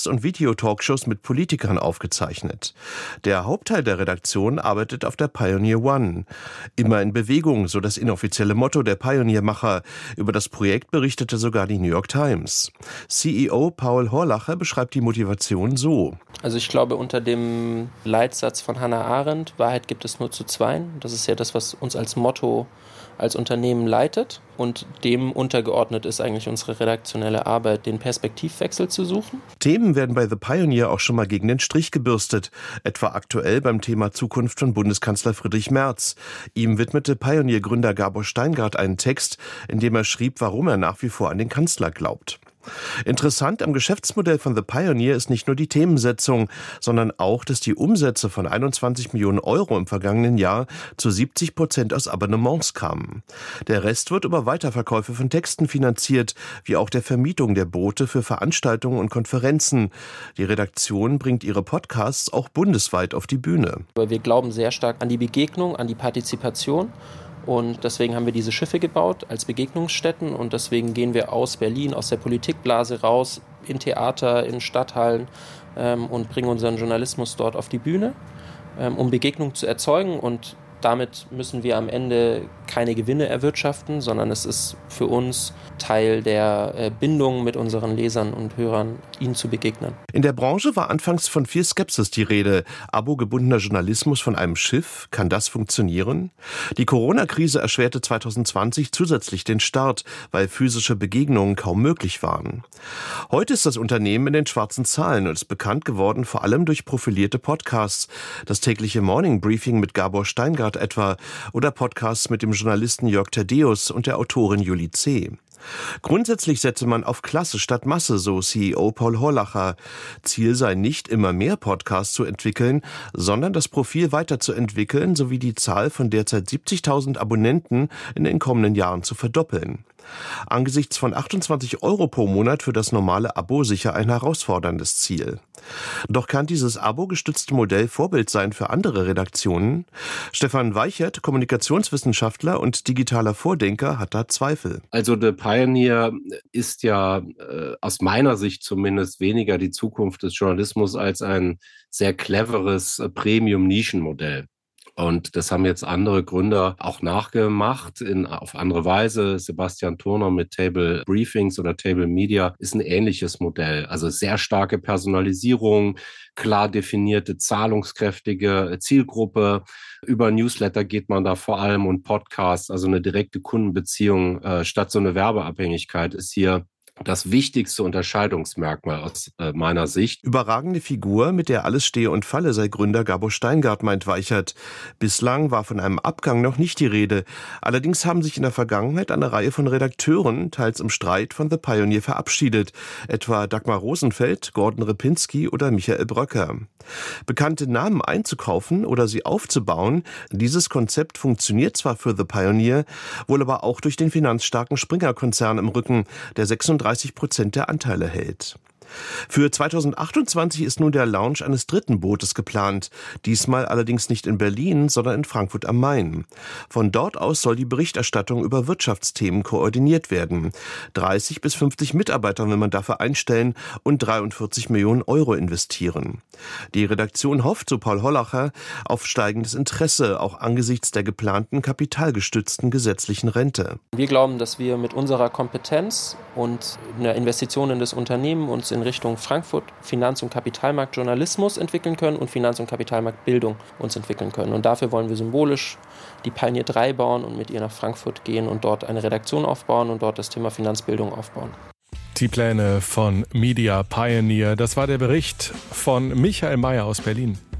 Text- und Videotalkshows mit Politikern aufgezeichnet. Der Hauptteil der Redaktion arbeitet auf der Pioneer One. Immer in Bewegung, so das inoffizielle Motto der Pioneer-Macher. Über das Projekt berichtete sogar die New York Times. CEO Paul Horlacher beschreibt die Motivation so. Also ich glaube, unter dem Leitsatz von Hannah Arendt, Wahrheit gibt es nur zu zweien, das ist ja das, was uns als Motto als Unternehmen leitet, und dem untergeordnet ist eigentlich unsere redaktionelle Arbeit, den Perspektivwechsel zu suchen. Themen werden bei The Pioneer auch schon mal gegen den Strich gebürstet, etwa aktuell beim Thema Zukunft von Bundeskanzler Friedrich Merz. Ihm widmete Pioneer-Gründer Gabor Steingart einen Text, in dem er schrieb, warum er nach wie vor an den Kanzler glaubt. Interessant am Geschäftsmodell von The Pioneer ist nicht nur die Themensetzung, sondern auch, dass die Umsätze von 21 Millionen Euro im vergangenen Jahr zu 70% aus Abonnements kamen. Der Rest wird über Weiterverkäufe von Texten finanziert, wie auch der Vermietung der Boote für Veranstaltungen und Konferenzen. Die Redaktion bringt ihre Podcasts auch bundesweit auf die Bühne. Wir glauben sehr stark an die Begegnung, an die Partizipation. Und deswegen haben wir diese Schiffe gebaut als Begegnungsstätten, und deswegen gehen wir aus Berlin, aus der Politikblase raus, in Theater, in Stadthallen und bringen unseren Journalismus dort auf die Bühne, um Begegnung zu erzeugen. Und damit müssen wir am Ende keine Gewinne erwirtschaften, sondern es ist für uns Teil der Bindung mit unseren Lesern und Hörern, ihnen zu begegnen. In der Branche war anfangs von viel Skepsis die Rede. Abo-gebundener Journalismus von einem Schiff, kann das funktionieren? Die Corona-Krise erschwerte 2020 zusätzlich den Start, weil physische Begegnungen kaum möglich waren. Heute ist das Unternehmen in den schwarzen Zahlen und ist bekannt geworden vor allem durch profilierte Podcasts. Das tägliche Morning Briefing mit Gabor Steingart etwa oder Podcasts mit dem Journalisten Jörg Thaddeus und der Autorin Julie C. Grundsätzlich setze man auf Klasse statt Masse, so CEO Paul Horlacher. Ziel sei nicht, immer mehr Podcasts zu entwickeln, sondern das Profil weiterzuentwickeln sowie die Zahl von derzeit 70.000 Abonnenten in den kommenden Jahren zu verdoppeln. Angesichts von 28 Euro pro Monat für das normale Abo sicher ein herausforderndes Ziel. Doch kann dieses Abo-gestützte Modell Vorbild sein für andere Redaktionen? Stefan Weichert, Kommunikationswissenschaftler und digitaler Vordenker, hat da Zweifel. Also The Pioneer ist ja aus meiner Sicht zumindest weniger die Zukunft des Journalismus als ein sehr cleveres Premium-Nischenmodell. Und das haben jetzt andere Gründer auch nachgemacht, auf andere Weise. Sebastian Turner mit Table Briefings oder Table Media ist ein ähnliches Modell. Also sehr starke Personalisierung, klar definierte, zahlungskräftige Zielgruppe. Über Newsletter geht man da vor allem und Podcasts, also eine direkte Kundenbeziehung statt so eine Werbeabhängigkeit ist hier das wichtigste Unterscheidungsmerkmal aus meiner Sicht. Überragende Figur, mit der alles stehe und falle, sei Gründer Gabor Steingart, meint Weichert. Bislang war von einem Abgang noch nicht die Rede. Allerdings haben sich in der Vergangenheit eine Reihe von Redakteuren, teils im Streit, von The Pioneer verabschiedet. Etwa Dagmar Rosenfeld, Gordon Ripinski oder Michael Bröcker. Bekannte Namen einzukaufen oder sie aufzubauen, dieses Konzept funktioniert zwar für The Pioneer, wohl aber auch durch den finanzstarken Springer-Konzern im Rücken, der 36% der Anteile hält. Für 2028 ist nun der Launch eines dritten Bootes geplant, diesmal allerdings nicht in Berlin, sondern in Frankfurt am Main. Von dort aus soll die Berichterstattung über Wirtschaftsthemen koordiniert werden. 30 bis 50 Mitarbeiter will man dafür einstellen und 43 Millionen Euro investieren. Die Redaktion hofft, so Paul Horlacher, auf steigendes Interesse, auch angesichts der geplanten kapitalgestützten gesetzlichen Rente. Wir glauben, dass wir mit unserer Kompetenz und einer Investition in das Unternehmen uns in Richtung Frankfurt Finanz- und Kapitalmarktjournalismus entwickeln können und Finanz- und Kapitalmarktbildung uns entwickeln können. Und dafür wollen wir symbolisch die Pioneer 3 bauen und mit ihr nach Frankfurt gehen und dort eine Redaktion aufbauen und dort das Thema Finanzbildung aufbauen. Die Pläne von Media Pioneer, das war der Bericht von Michael Mayer aus Berlin.